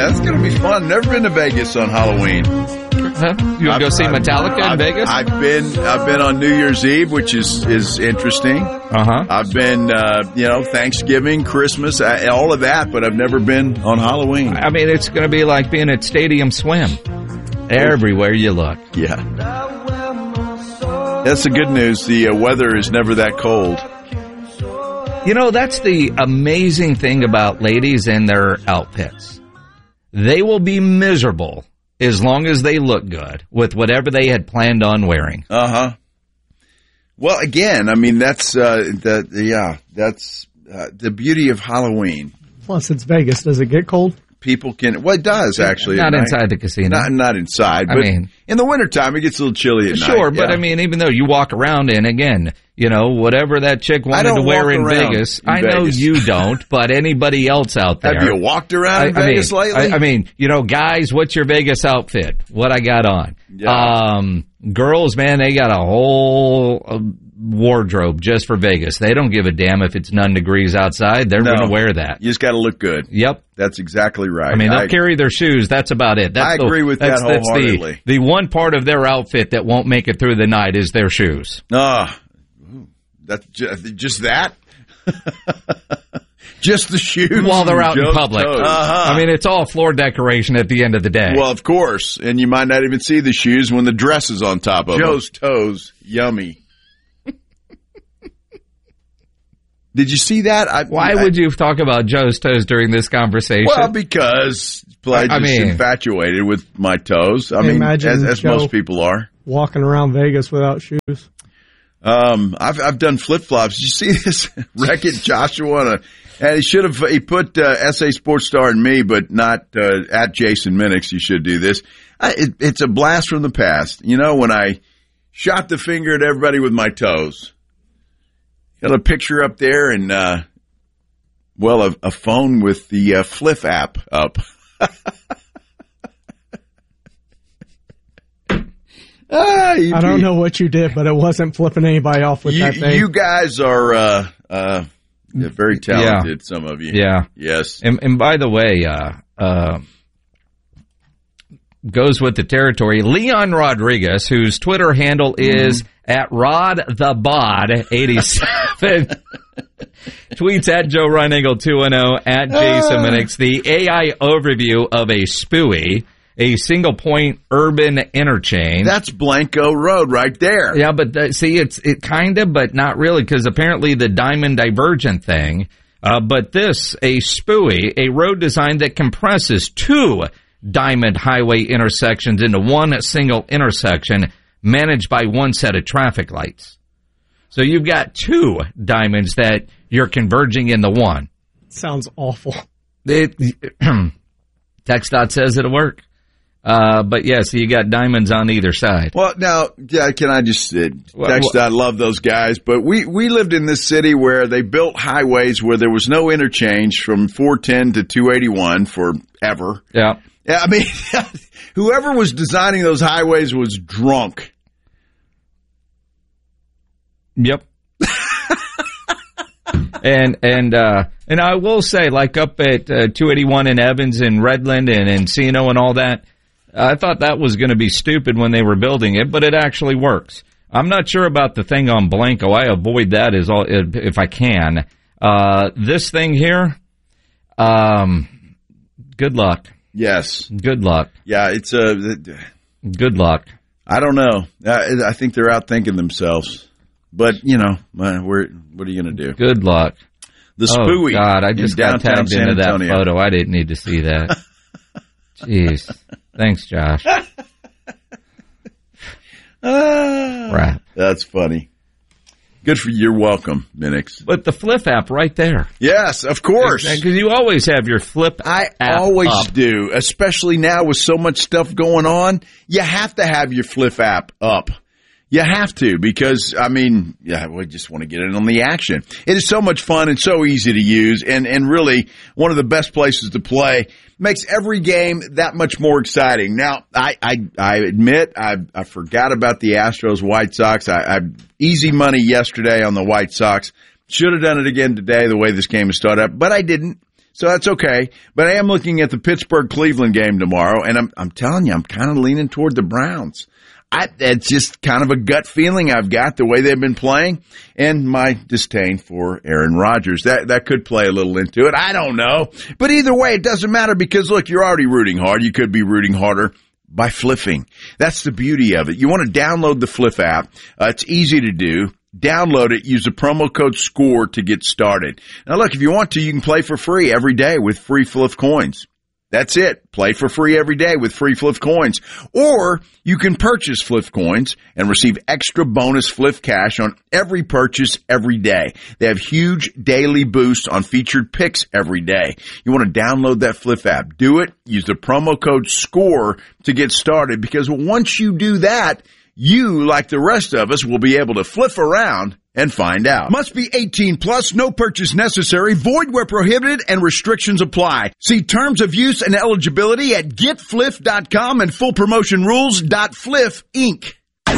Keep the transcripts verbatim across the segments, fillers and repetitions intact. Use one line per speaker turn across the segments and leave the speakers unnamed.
That's going to be fun. Never been to Vegas on Halloween.
Huh? You want to go see Metallica in
I've,
Vegas?
I've been I've been on New Year's Eve, which is, is interesting.
Uh-huh.
I've been, uh, you know, Thanksgiving, Christmas, uh, all of that, but I've never been on Halloween.
I mean, it's going to be like being at Stadium Swim. Everywhere you look.
Yeah. That's the good news. The uh, weather is never that cold.
You know, that's the amazing thing about ladies and their outfits. They will be miserable as long as they look good with whatever they had planned on wearing.
Uh-huh. Well, again, I mean, that's, uh, the, yeah, that's uh, the beauty of Halloween.
Plus, it's Vegas. Does it get cold?
People can, well, it does actually.
Not inside the casino.
Not, not inside, but
I mean,
in the wintertime, it gets a little chilly at
sure,
night.
Sure, but
yeah.
I mean, even though you walk around and again, you know, whatever that chick wanted to wear in Vegas,
in
I know
Vegas.
you don't, but anybody else out there.
Have you walked around in
I,
Vegas
I mean,
lately?
I, I mean, you know, guys, what's your Vegas outfit? What I got on?
Yeah.
Um, girls, man, they got a whole uh, wardrobe just for Vegas. They don't give a damn if it's nine degrees outside. They're
No.
going to wear that.
You just got to look good.
Yep.
That's exactly right.
I mean, they'll
I,
carry their shoes. That's about it. That's
I
the,
agree with
that's,
that
that's
wholeheartedly.
the, the one part of their outfit that won't make it through the night is their shoes.
Ah, that's just, just that? Just the shoes?
While they're out in
Joe's
public.
Toes. Uh-huh.
I mean, it's all floor decoration at the end of the day.
Well, of course. And you might not even see the shoes when the dress is on top of Joe's them. Toes. Yummy. Did you see that? I,
Why
I,
would you talk about Joe's toes during this conversation?
Well, because Pledge
I mean,
is infatuated with my toes. I mean,
Imagine
as, as
Joe
most people are.
Walking around Vegas without shoes.
Um, I've I've done flip flops. Did you see this Wreck-It Joshua? On a, and he should have he put uh, S A Sports Star and me, but not uh, at Jason Minix. You should do this. I, it, it's a blast from the past. You know, when I shot the finger at everybody with my toes. Got a picture up there, and uh, well, a, a phone with the uh, Fliff app up. Ah, you,
I don't know what you did, but it wasn't flipping anybody off with
you,
that thing.
You guys are uh, uh, very talented,
yeah.
some of you.
Yeah.
Yes.
And, and by the way, uh, uh, goes with the territory, Leon Rodriguez, whose Twitter handle is mm. at Rod the Bod eighty-seven, tweets at Joe Reinagle two one zero, at Jason Minix, the A I overview of a S P U I. A single-point urban interchange.
That's Blanco Road right there.
Yeah, but uh, see, it's it kind of, but not really, because apparently the Diamond Divergent thing. Uh, but this, a S P U I, a road design that compresses two Diamond Highway intersections into one single intersection, managed by one set of traffic lights. So you've got two diamonds that you're converging into one.
Sounds awful.
It, TxDOT says it'll work. Uh, but yeah, so you got diamonds on either side.
Well, now, yeah, can I just, uh,
well,
TxDOT,
well,
love those guys, but we, we lived in this city where they built highways where there was no interchange from four ten to two eighty-one forever.
Yeah.
Yeah, I mean, whoever was designing those highways was drunk.
Yep. and, and, uh, and I will say, like up at uh, two eighty-one in Evans and Redland and Encino and all that, I thought that was going to be stupid when they were building it, but it actually works. I'm not sure about the thing on Blanco. I avoid that as all, if I can. Uh, this thing here, um, good luck.
Yes.
Good luck.
Yeah, it's a. Uh,
good luck.
I don't know. I, I think they're outthinking themselves. But, you know, we're, what are you going to do?
Good luck.
The S P U I.
Oh, God, I just got tabbed into that photo. I didn't need to see that. Jeez. Thanks, Josh.
Ah,
Crap.
That's funny. Good for you. You're welcome, Minix.
But the Flip app right there.
Yes, of course.
Because you always have your Flip
I
app
always
up.
do, especially now with so much stuff going on. You have to have your Flip app up. You have to because, I mean, yeah, we just want to get in on the action. It is so much fun and so easy to use and, and really one of the best places to play. Makes every game that much more exciting. Now, I, I, I admit I, I forgot about the Astros White Sox. I, I easy money yesterday on the White Sox. Should have done it again today the way this game has started up, but I didn't. So that's okay. But I am looking at the Pittsburgh-Cleveland game tomorrow, and I'm, I'm telling you, I'm kind of leaning toward the Browns. I, it's just kind of a gut feeling I've got the way they've been playing and my disdain for Aaron Rodgers. That, that could play a little into it. I don't know. But either way, it doesn't matter because, look, you're already rooting hard. You could be rooting harder by flipping. That's the beauty of it. You want to download the Fliff app. Uh, it's easy to do. Download it. Use the promo code SCORE to get started. Now, look, if you want to, you can play for free every day with free Fliff coins. That's it. Play for free every day with free Fliff coins. Or you can purchase Fliff coins and receive extra bonus Fliff cash on every purchase every day. They have huge daily boosts on featured picks every day. You want to download that Fliff app. Do it. Use the promo code SCORE to get started because once you do that, you, like the rest of us, will be able to fliff around and find out. Must be eighteen plus, no purchase necessary, void where prohibited, and restrictions apply. See terms of use and eligibility at get fliff dot com and full promotion rules dot fliff inc.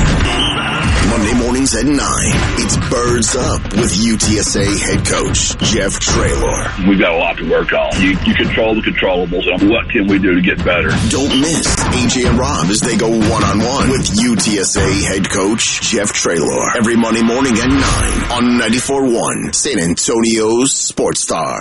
Monday mornings at nine, it's Birds Up with U T S A head coach Jeff Traylor.
We've got a lot to work on. You, you control the controllables, and what can we do to get better?
Don't miss A J and Rob as they go one-on-one with U T S A head coach Jeff Traylor. Every Monday morning at nine on ninety-four point one, San Antonio's Sports Star.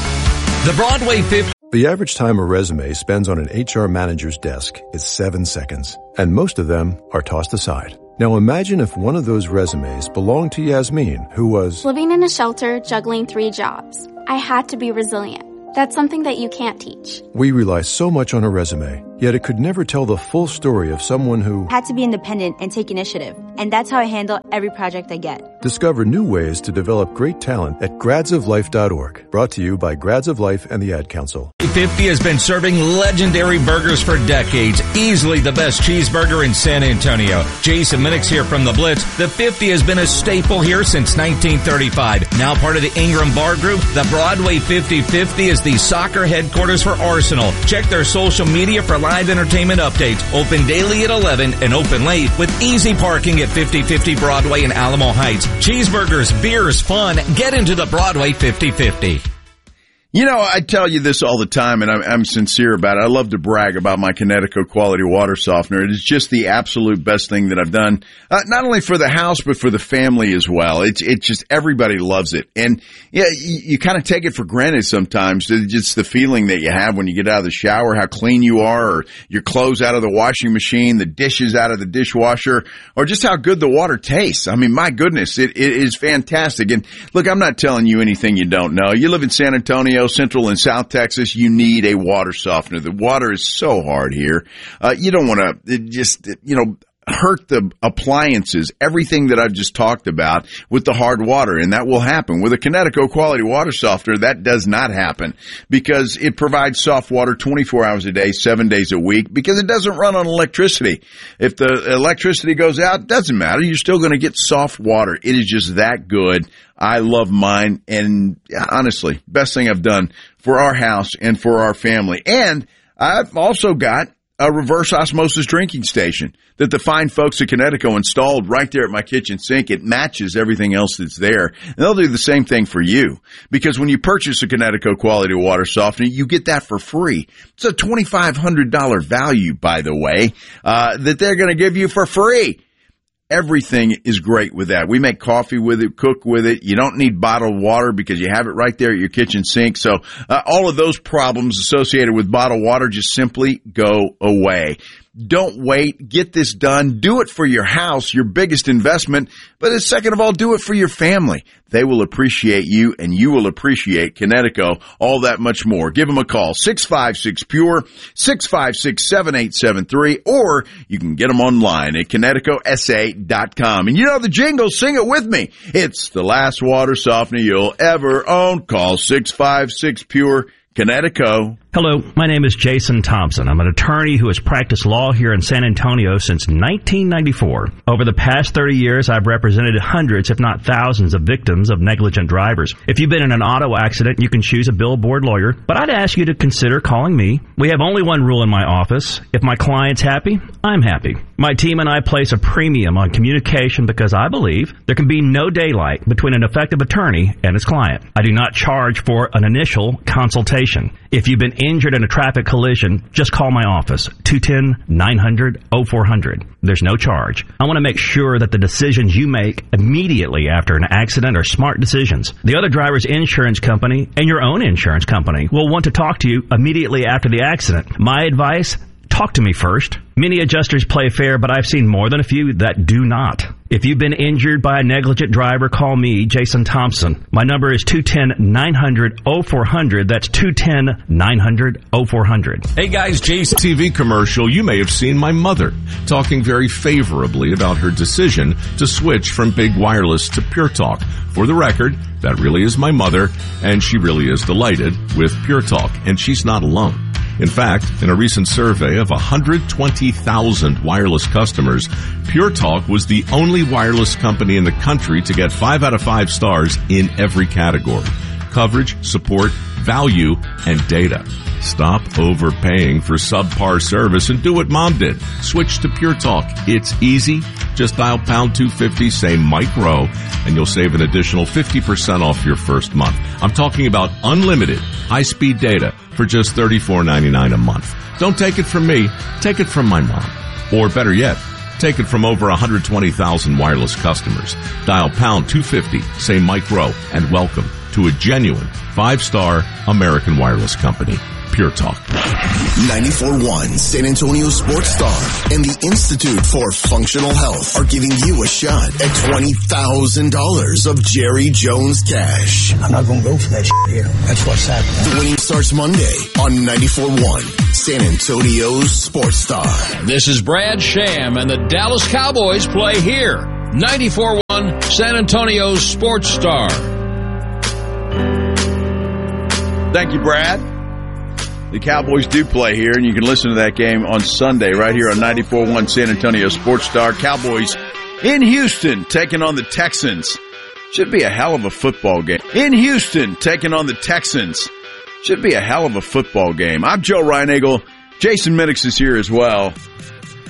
The Broadway fifty.
The average time a resume spends on an H R manager's desk is seven seconds, and most of them are tossed aside. Now imagine if one of those resumes belonged to Yasmin, who was
living in a shelter, juggling three jobs. I had to be resilient. That's something that you can't teach.
We rely so much on a resume, yet it could never tell the full story of someone who
had to be independent and take initiative. And that's how I handle every project I get.
Discover new ways to develop great talent at grads of life dot org. Brought to you by Grads of Life and the Ad Council.
fifty has been serving legendary burgers for decades. Easily the best cheeseburger in San Antonio. Jason Minix here from the Blitz. The fifty has been a staple here since nineteen thirty-five. Now part of the Ingram Bar Group, the Broadway fifty fifty is the soccer headquarters for Arsenal. Check their social media for live entertainment updates. Open daily at eleven and open late with easy parking at fifty fifty Broadway in Alamo Heights. Cheeseburgers, beers, fun. Get into the Broadway fifty fifty.
You know, I tell you this all the time, and I'm, I'm sincere about it. I love to brag about my Kinetico quality water softener. It is just the absolute best thing that I've done, uh, not only for the house, but for the family as well. It's it's just everybody loves it. And, yeah, you, you kind of take it for granted sometimes. It's just the feeling that you have when you get out of the shower, how clean you are, or your clothes out of the washing machine, the dishes out of the dishwasher, or just how good the water tastes. I mean, my goodness, it, it is fantastic. And, look, I'm not telling you anything you don't know. You live in San Antonio, Central and South Texas, you need a water softener. The water is so hard here. Uh, you don't want to just, you know, hurt the appliances, everything that I've just talked about with the hard water, and that will happen. With a Kinetico quality water softener, that does not happen because it provides soft water twenty-four hours a day, seven days a week, because it doesn't run on electricity. If the electricity goes out, it doesn't matter. You're still going to get soft water. It is just that good. I love mine, and honestly, best thing I've done for our house and for our family. And I've also got a reverse osmosis drinking station that the fine folks at Kinetico installed right there at my kitchen sink. It matches everything else that's there. And they'll do the same thing for you. Because when you purchase a Kinetico quality water softener, you get that for free. It's a twenty-five hundred dollars value, by the way, uh, that they're going to give you for free. Everything is great with that. We make coffee with it, cook with it. You don't need bottled water because you have it right there at your kitchen sink. So uh, all of those problems associated with bottled water just simply go away. Don't wait. Get this done. Do it for your house, your biggest investment. But second of all, do it for your family. They will appreciate you, and you will appreciate Kinetico all that much more. Give them a call, six five six, P U R E, six five six, seven eight seven three, or you can get them online at Kinetico S A dot com. And you know the jingle, sing it with me. It's the last water softener you'll ever own. Call six five six, P U R E, Kinetico.
Hello, my name is Jason Thompson. I'm an attorney who has practiced law here in San Antonio since nineteen ninety-four. Over the past thirty years, I've represented hundreds, if not thousands, of victims of negligent drivers. If you've been in an auto accident, you can choose a billboard lawyer, but I'd ask you to consider calling me. We have only one rule in my office. If my client's happy, I'm happy. My team and I place a premium on communication because I believe there can be no daylight between an effective attorney and his client. I do not charge for an initial consultation. If you've been injured in a traffic collision, just call my office, two one zero, nine hundred, oh four hundred. There's no charge. I want to make sure that the decisions you make immediately after an accident are smart decisions. The other driver's insurance company and your own insurance company will want to talk to you immediately after the accident. My advice, talk to me first. Many adjusters play fair, but I've seen more than a few that do not. If you've been injured by a negligent driver, call me, Jason Thompson. My number is two one zero, nine hundred, oh four hundred. That's two one zero, nine hundred, oh four hundred.
Hey guys, Jason. T V commercial, you may have seen my mother talking very favorably about her decision to switch from big wireless to Pure Talk. For the record, that really is my mother, and she really is delighted with Pure Talk, and she's not alone. In fact, in a recent survey of one hundred twenty thousand wireless customers, Pure Talk was the only wireless company in the country to get five out of five stars in every category: coverage, support, value, and data. Stop overpaying for subpar service and do what Mom did. Switch to Pure Talk. It's easy. Just dial pound two fifty, say Mike Rowe, and you'll save an additional fifty percent off your first month. I'm talking about unlimited high-speed data for just thirty-four ninety-nine a month. Don't take it from me. Take it from my mom. Or better yet, take it from over one hundred twenty thousand wireless customers. Dial pound two fifty, say Mike Rowe, and welcome to a genuine five-star American wireless company. Pure Talk.
ninety-four point one San Antonio Sports Star and the Institute for Functional Health are giving you a shot at twenty thousand dollars of Jerry Jones cash.
I'm not going to go for that shit here. That's what's happening.
The winning starts Monday on ninety-four point one San Antonio's Sports Star.
This is Brad Sham, and the Dallas Cowboys play here. ninety-four point one San Antonio's Sports Star.
Thank you, Brad. The Cowboys do play here, and you can listen to that game on Sunday right here on ninety-four point one San Antonio Sports Star. Cowboys in Houston taking on the Texans. Should be a hell of a football game. In Houston taking on the Texans. Should be a hell of a football game. I'm Joe Reinagle. Jason Minix is here as well.